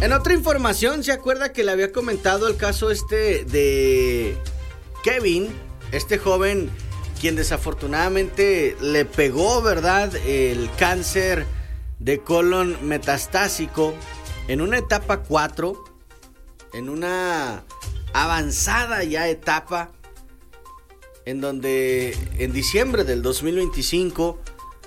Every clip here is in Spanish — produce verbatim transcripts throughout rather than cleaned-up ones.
En otra información, ¿se acuerda que le había comentado el caso este de Kevin? Este joven quien desafortunadamente le pegó, ¿verdad?, el cáncer de colon metastásico en una etapa cuatro, en una avanzada ya etapa, en donde en diciembre del dos mil veinticinco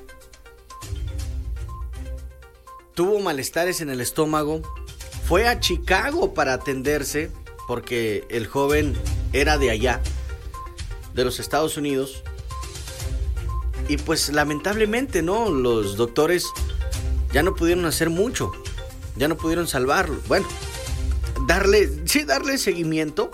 tuvo malestares en el estómago. Fue a Chicago para atenderse porque el joven era de allá, de los Estados Unidos. Y pues lamentablemente, ¿no?, los doctores ya no pudieron hacer mucho, ya no pudieron salvarlo. Bueno, darle, sí, darle seguimiento,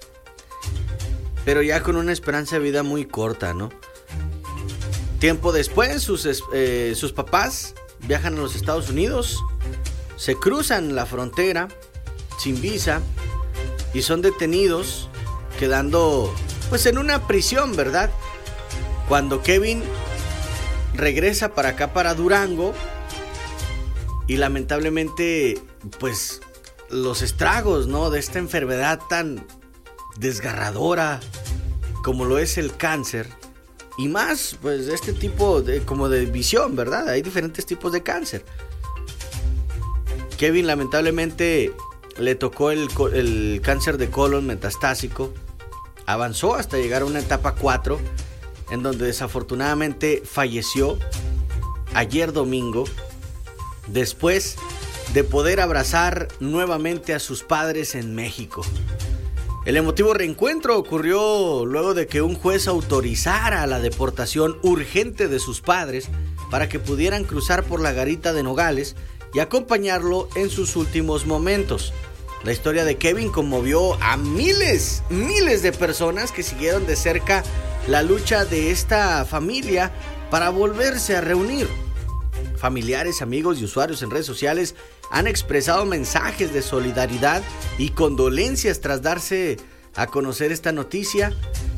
pero ya con una esperanza de vida muy corta, ¿no? Tiempo después, sus, eh, sus papás viajan a los Estados Unidos, se cruzan la frontera sin visa y son detenidos, quedando pues en una prisión, ¿verdad? Cuando Kevin regresa para acá, para Durango, y lamentablemente pues los estragos, ¿no?, de esta enfermedad tan desgarradora como lo es el cáncer, y más pues de este tipo de como de visión, ¿verdad? Hay diferentes tipos de cáncer. Kevin lamentablemente le tocó el, el cáncer de colon metastásico, avanzó hasta llegar a una etapa cuatro, en donde desafortunadamente falleció ayer domingo, después de poder abrazar nuevamente a sus padres en México. El emotivo reencuentro ocurrió luego de que un juez autorizara la deportación urgente de sus padres para que pudieran cruzar por la garita de Nogales y acompañarlo en sus últimos momentos. La historia de Kevin conmovió a miles, miles de personas que siguieron de cerca la lucha de esta familia para volverse a reunir. Familiares, amigos y usuarios en redes sociales han expresado mensajes de solidaridad y condolencias tras darse a conocer esta noticia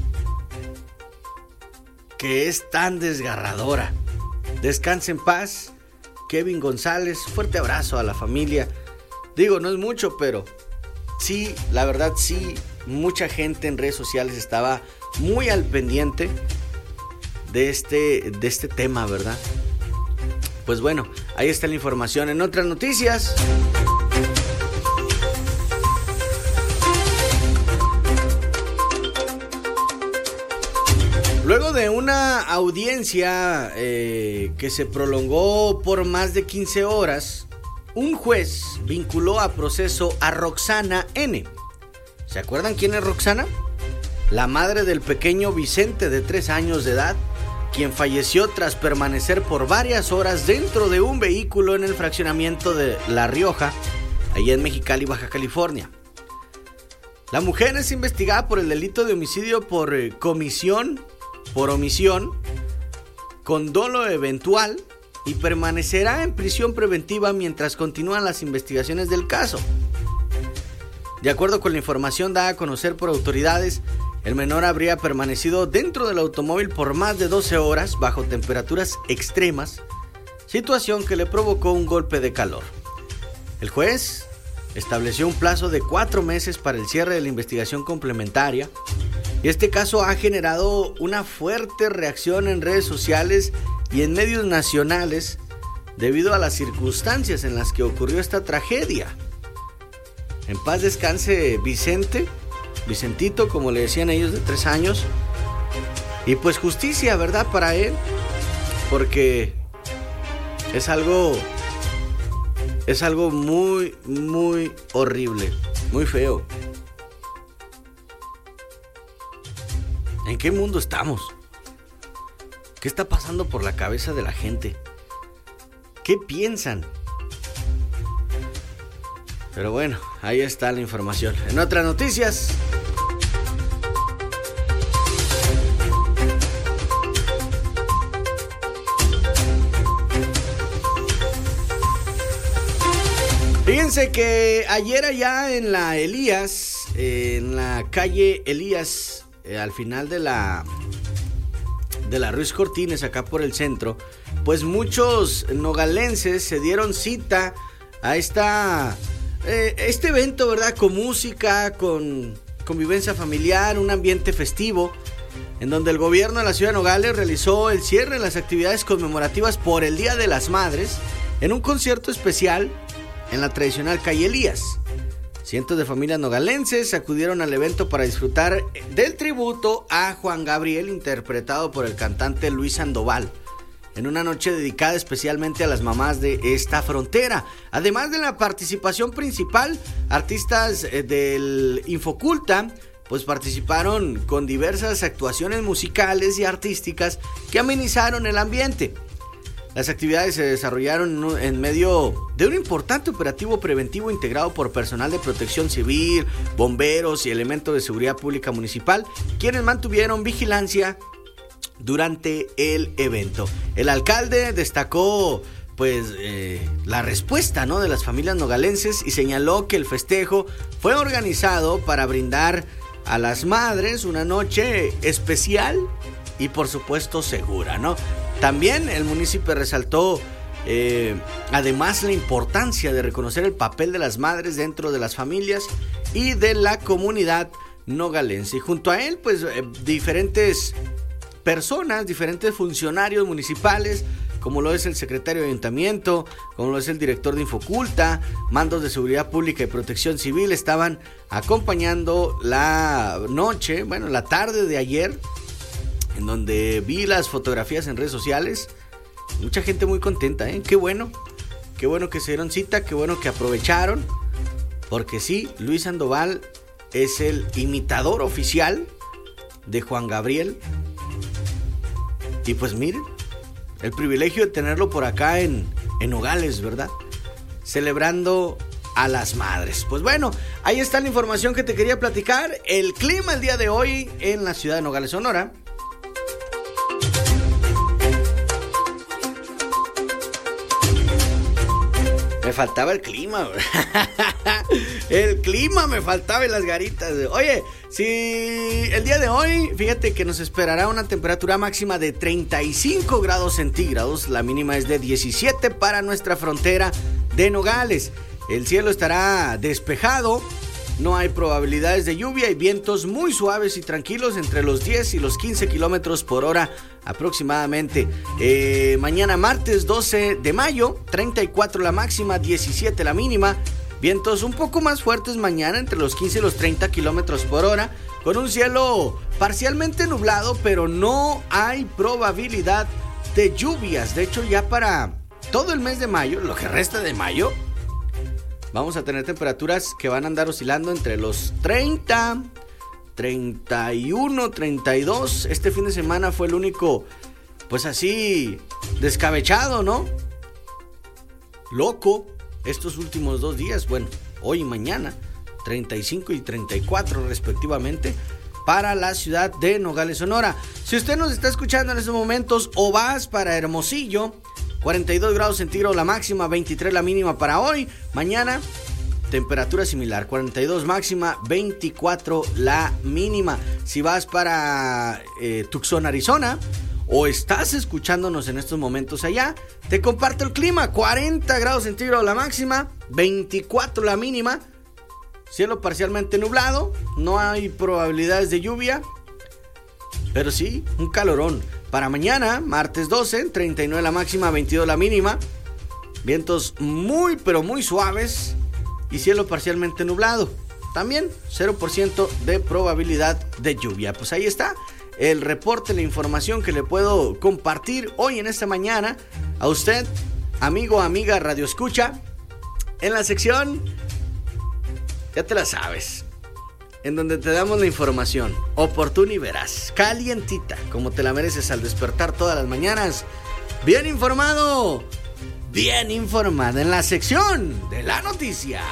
que es tan desgarradora. Descanse en paz, Kevin González. Fuerte abrazo a la familia. Digo, no es mucho, pero sí, la verdad sí, mucha gente en redes sociales estaba muy al pendiente de este, de este tema, ¿verdad? Pues bueno, ahí está la información. En otras noticias, luego de una audiencia eh, que se prolongó por más de quince horas, un juez vinculó a proceso a Roxana N. ¿Se acuerdan quién es Roxana? La madre del pequeño Vicente de tres años de edad, quien falleció tras permanecer por varias horas dentro de un vehículo en el fraccionamiento de La Rioja, allá en Mexicali, Baja California. La mujer es investigada por el delito de homicidio por eh, comisión, por omisión, con dolo eventual, y permanecerá en prisión preventiva mientras continúan las investigaciones del caso. De acuerdo con la información dada a conocer por autoridades, el menor habría permanecido dentro del automóvil por más de doce horas bajo temperaturas extremas, situación que le provocó un golpe de calor. El juez estableció un plazo de cuatro meses para el cierre de la investigación complementaria, y este caso ha generado una fuerte reacción en redes sociales y en medios nacionales debido a las circunstancias en las que ocurrió esta tragedia. En paz descanse Vicente, Vicentito, como le decían ellos, de tres años. Y pues justicia, ¿verdad?, para él, porque es algo, es algo muy, muy horrible, muy feo. ¿En qué mundo estamos? ¿Qué está pasando por la cabeza de la gente? ¿Qué piensan? Pero bueno, ahí está la información. En otras noticias, fíjense que ayer allá en la Elías, en la calle Elías, eh, al final de la de la Ruiz Cortines, acá por el centro, pues muchos nogalenses se dieron cita a esta eh, este evento, ¿verdad? Con música, con convivencia familiar, un ambiente festivo, en donde el gobierno de la ciudad de Nogales realizó el cierre de las actividades conmemorativas por el Día de las Madres en un concierto especial en la tradicional calle Elías. Cientos de familias nogalenses acudieron al evento para disfrutar del tributo a Juan Gabriel, interpretado por el cantante Luis Sandoval, en una noche dedicada especialmente a las mamás de esta frontera. Además de la participación principal, artistas del Infoculta pues participaron con diversas actuaciones musicales y artísticas que amenizaron el ambiente. Las actividades se desarrollaron en medio de un importante operativo preventivo integrado por personal de protección civil, bomberos y elementos de seguridad pública municipal, quienes mantuvieron vigilancia durante el evento. El alcalde destacó pues eh, la respuesta, ¿no?, de las familias nogalenses y señaló que el festejo fue organizado para brindar a las madres una noche especial y por supuesto segura, ¿no? También el municipio resaltó eh, además la importancia de reconocer el papel de las madres dentro de las familias y de la comunidad nogalense. Y junto a él, pues eh, diferentes personas, diferentes funcionarios municipales, como lo es el secretario de ayuntamiento, como lo es el director de Infoculta, mandos de seguridad pública y protección civil, estaban acompañando la noche, bueno, la tarde de ayer, en donde vi las fotografías en redes sociales. Mucha gente muy contenta, ¿eh? Qué bueno, qué bueno que se dieron cita, qué bueno que aprovecharon, porque sí, Luis Sandoval es el imitador oficial de Juan Gabriel. Y pues miren, el privilegio de tenerlo por acá en, en Nogales, ¿verdad? Celebrando a las madres. Pues bueno, ahí está la información que te quería platicar. El clima el día de hoy en la ciudad de Nogales, Sonora. Me faltaba el clima. El clima me faltaba en las garitas. Oye, si el día de hoy, fíjate que nos esperará una temperatura máxima de treinta y cinco grados centígrados. La mínima es de diecisiete para nuestra frontera de Nogales. El cielo estará despejado. No hay probabilidades de lluvia y vientos muy suaves y tranquilos entre los diez y los quince kilómetros por hora aproximadamente. Eh, mañana martes doce de mayo, treinta y cuatro la máxima, diecisiete la mínima. Vientos un poco más fuertes mañana entre los quince y los treinta kilómetros por hora, con un cielo parcialmente nublado, pero no hay probabilidad de lluvias. De hecho, ya para todo el mes de mayo, lo que resta de mayo, vamos a tener temperaturas que van a andar oscilando entre los treinta, treinta y uno, treinta y dos. Este fin de semana fue el único, pues así, descabechado, ¿no? Loco, estos últimos dos días, bueno, hoy y mañana, treinta y cinco y treinta y cuatro respectivamente, para la ciudad de Nogales, Sonora. Si usted nos está escuchando en estos momentos o vas para Hermosillo, cuarenta y dos grados centígrados la máxima, veintitrés la mínima para hoy. Mañana, temperatura similar, cuarenta y dos máxima, veinticuatro la mínima. Si vas para eh, Tucson, Arizona, o estás escuchándonos en estos momentos allá, te comparto el clima, cuarenta grados centígrados la máxima, veinticuatro la mínima. Cielo parcialmente nublado, no hay probabilidades de lluvia, pero sí, un calorón. Para mañana, martes doce, treinta y nueve la máxima, veintidós la mínima. Vientos muy, pero muy suaves y cielo parcialmente nublado. También cero por ciento de probabilidad de lluvia. Pues ahí está el reporte, la información que le puedo compartir hoy en esta mañana a usted, amigo, amiga, radio escucha, en la sección, ya te la sabes, en donde te damos la información oportuna y veraz, calientita, como te la mereces al despertar todas las mañanas. Bien informado, bien informada, en la sección de la noticia.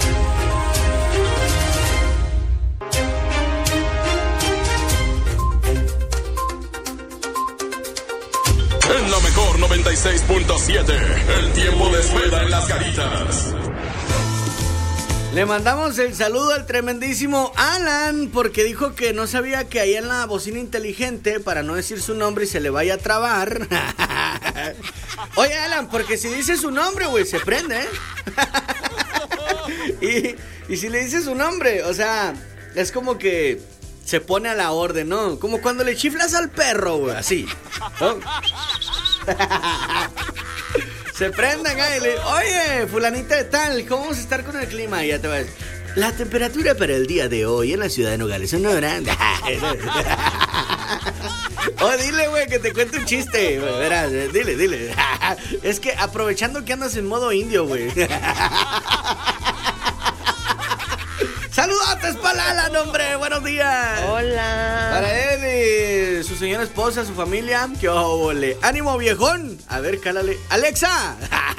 En la mejor noventa y seis punto siete, el tiempo de espera en las Garitas. Le mandamos el saludo al tremendísimo Alan, porque dijo que no sabía que ahí en la bocina inteligente, para no decir su nombre y se le vaya a trabar. Oye, Alan, porque si dice su nombre, güey, se prende, ¿eh? Y, y si le dices su nombre, o sea, es como que se pone a la orden, ¿no? Como cuando le chiflas al perro, güey, así, ¿no? Se prendan ahí y le, oye, fulanita de tal, ¿cómo vamos a estar con el clima? Y ya te vas. La temperatura para el día de hoy en la ciudad de Nogales, Sonora. Oh, dile, güey, que te cuente un chiste. Verás, dile, dile. Es que aprovechando que andas en modo indio, güey. ¡Saludotes para Alan, hombre! ¡Buenos días! Hola. Para él y su señora esposa, su familia. ¡Qué óvole! ¡Ánimo, viejón! A ver, cálale. ¡Alexa!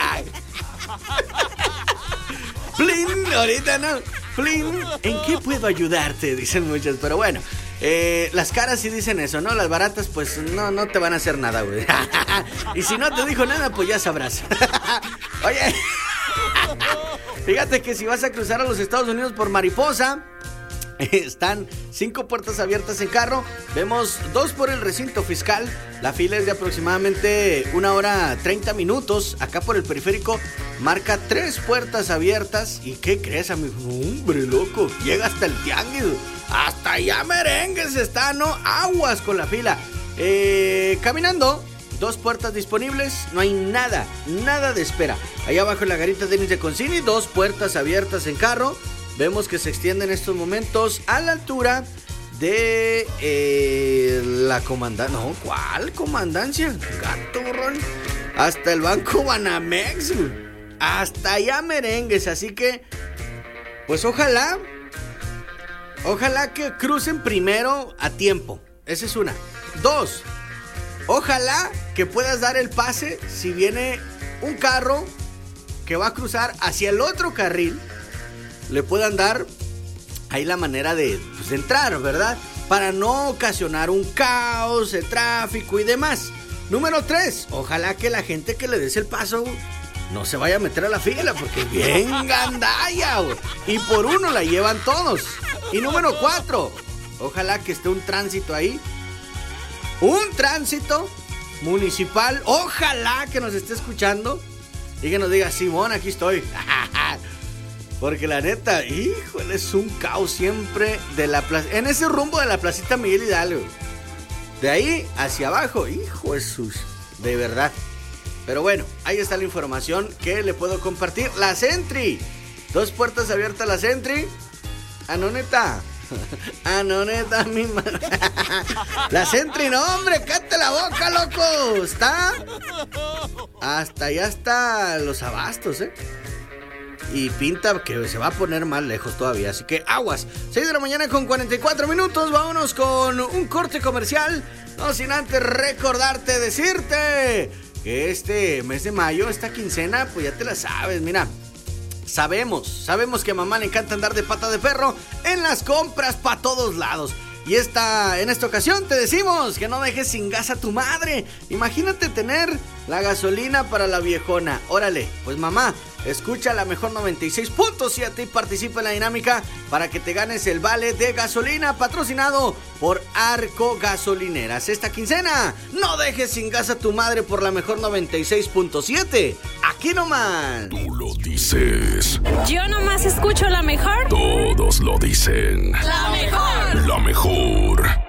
¡Plin! Ahorita no. ¡Plin! ¿En qué puedo ayudarte? Dicen muchos, pero bueno. Eh, las caras sí dicen eso, ¿no? Las baratas, pues no, no te van a hacer nada, güey. Y si no te dijo nada, pues ya sabrás. Oye. Fíjate que si vas a cruzar a los Estados Unidos por Mariposa, están cinco puertas abiertas en carro. Vemos dos por el recinto fiscal. La fila es de aproximadamente una hora treinta minutos. Acá por el periférico marca tres puertas abiertas. ¿Y qué crees, amigo? Hombre, loco, llega hasta el tianguis. Hasta allá merengues está, ¿no? Aguas con la fila. Eh, caminando. Dos puertas disponibles, no hay nada, nada de espera. Allá abajo en la garita Denis de Concini, dos puertas abiertas en carro. Vemos que se extiende en estos momentos a la altura de eh, la comandancia. No, ¿cuál comandancia? Gato borrón. Hasta el Banco Banamex. Hasta allá merengues, así que pues ojalá, ojalá que crucen primero a tiempo. Esa es una. Dos. Ojalá que puedas dar el pase si viene un carro que va a cruzar hacia el otro carril. Le puedan dar ahí la manera de, pues, de entrar, ¿verdad? Para no ocasionar un caos de tráfico y demás. Número tres, ojalá que la gente que le des el paso no se vaya a meter a la fila, porque bien gandalla, güey. Y por uno la llevan todos. Y número cuatro, ojalá que esté un tránsito ahí. Un tránsito municipal, ojalá que nos esté escuchando y que nos diga, Simón, aquí estoy. Porque la neta, híjole, es un caos siempre de la plaza, en ese rumbo de la placita Miguel Hidalgo. De ahí hacia abajo, hijo Jesús, de verdad. Pero bueno, ahí está la información que le puedo compartir. La Sentry, dos puertas abiertas la Sentry. Ah, no, neta. Ah, no, neta, mi mano. La Sentry, no, hombre, cállate la boca, loco. Está hasta allá está los abastos, eh. Y pinta que se va a poner más lejos todavía. Así que aguas. seis de la mañana con cuarenta y cuatro minutos. Vámonos con un corte comercial. No sin antes recordarte, decirte que este mes de mayo, esta quincena, pues ya te la sabes, mira. Sabemos, sabemos que a mamá le encanta andar de pata de perro en las compras para todos lados. Y esta, en esta ocasión te decimos que no dejes sin gas a tu madre. Imagínate tener la gasolina para la viejona. Órale, pues mamá, escucha la mejor noventa y seis punto siete y participa en la dinámica para que te ganes el vale de gasolina patrocinado por Arco Gasolineras. Esta quincena, no dejes sin gas a tu madre por la mejor noventa y seis punto siete. Aquí nomás. Tú lo dices. Yo nomás escucho la mejor. Todos lo dicen. La mejor. La mejor.